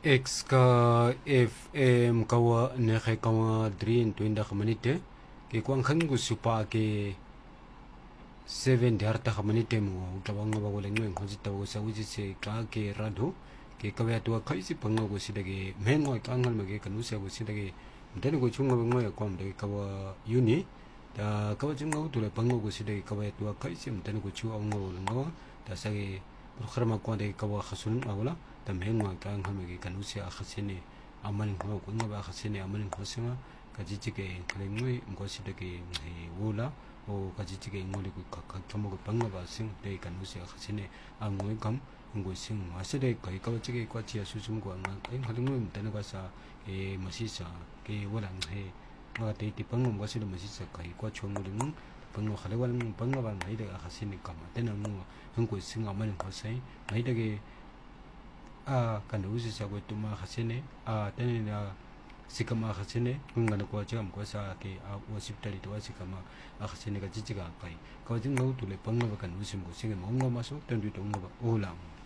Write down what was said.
X ka FM kawa nekhe kawa drin tuinda kamanite ke kwang khangu supa ke 7 dharta kamanite mo utawanga ba wala ngwen khonsi tawo sa uji se ka ke radho ke kawya tuwa khaisi panga go sidage mengo kangal mage kanusa go sidage mtani go chunga ngoya kwam de kawa uni da kawa chunga utule panga go sidage kawya tuwa khaisi mtani go chu awngo ngo da sage programa ko de kawa khasun awla da mengo kangal mage kanusa khasene amalin ko ko ngaba khasene amalin khosema kajijige kalengui ngo sidage wula o kajijige ngoli ko kamo ko panga ba sing de kanusa khasene angoi kam ngo sing asede kai kawa chige kwa chia susum ko nga ai halungum tana ka sa e masisa ke wala he nga te ti pangum ko sida masisa kai kwa chongulung pangno khalewal pangno ba ngai de khasene kam tena ngo ngo sing amalin khosai ngai de a kanusa sa ko tuma khasene a tena sikama khasene ngana ko cham ko sa ke a wasiptari to sikama a khasene ka jijiga kai ka jing no tule pangno ba kanusim ko singa ngo maso tandu to ngo ba olam